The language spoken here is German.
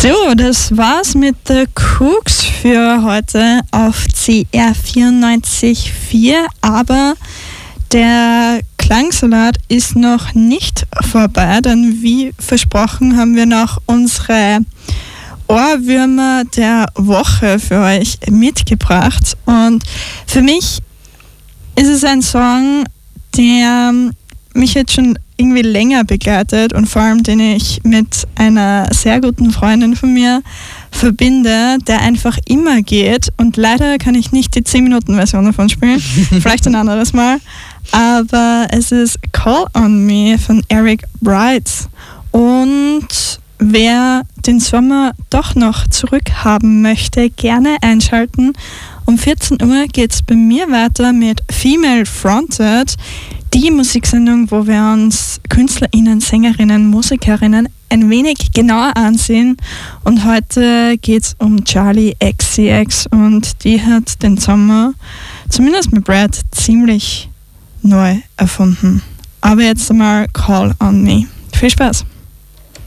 So, das war's mit der Cooks für heute auf CR 94.4, aber der Klangsalat ist noch nicht vorbei, denn wie versprochen haben wir noch unsere Ohrwürmer der Woche für euch mitgebracht. Und für mich ist es ein Song, der mich jetzt schon irgendwie länger begleitet und vor allem den ich mit einer sehr guten Freundin von mir verbinde, der einfach immer geht, und leider kann ich nicht die 10-Minuten-Version davon spielen, vielleicht ein anderes Mal, aber es ist Call on Me von Eric Bright. Und wer den Sommer doch noch zurückhaben möchte, gerne einschalten. Um 14 Uhr geht es bei mir weiter mit Female Fronted, die Musiksendung, wo wir uns KünstlerInnen, Sängerinnen, Musikerinnen ein wenig genauer ansehen. Und heute geht es um Charli XCX und die hat den Sommer, zumindest mit Brad, ziemlich neu erfunden. Aber jetzt einmal Call on Me. Viel Spaß!